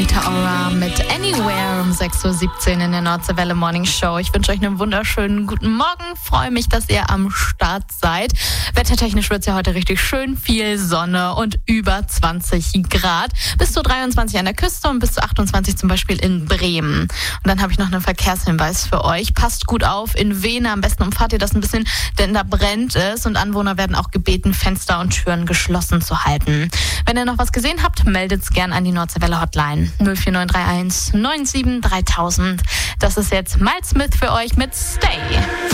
Rita Ora mit Anywhere um 6.17 Uhr in der Nordseewelle Morning Show. Ich wünsche euch einen wunderschönen guten Morgen. Freue mich, dass ihr am Start seid. Wettertechnisch wird es ja heute richtig schön. Viel Sonne und über 20 Grad. Bis zu 23 an der Küste und bis zu 28 zum Beispiel in Bremen. Und dann habe ich noch einen Verkehrshinweis für euch. Passt gut auf in Wene. Am besten umfahrt ihr das ein bisschen, denn da brennt es. Und Anwohner werden auch gebeten, Fenster und Türen geschlossen zu halten. Wenn ihr noch was gesehen habt, meldet es gern an die Nordseewelle Hotline. 04931 97 3000. Das ist jetzt Miles Smith für euch mit Stay.